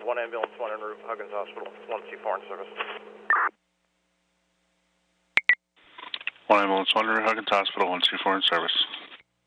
1 ambulance, 1 en route, Huggins Hospital, 1C4 in service. 1 ambulance, 1 route, Huggins Hospital, 124 in service.